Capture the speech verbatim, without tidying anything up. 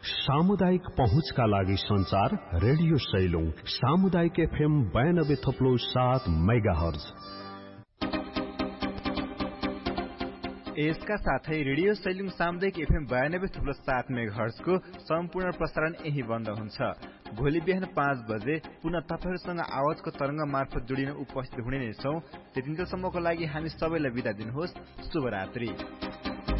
सामुदायिक पहुँचका लागि संचार रेडियो सैलुङ सामुदायिक एफएम बयानब्बे थप्लो सात मेगाहर्ज। यसका साथै रेडियो सैलुङ सामुदायिक एफएम बयानब्बे थप्लो सात मेगाहर्जको सम्पूर्ण प्रसारण यही बन्द हुन्छ। भोलि बिहान पाँच बजे पुनः तपाईहरुसँग आवाजको तरंग मार्फत जोडिन उपस्थित हुने नै छौं। त्यतिन्जेलसम्मको लागि हामी सबैलाई बिदा दिनुहोस्। शुभरात्रि।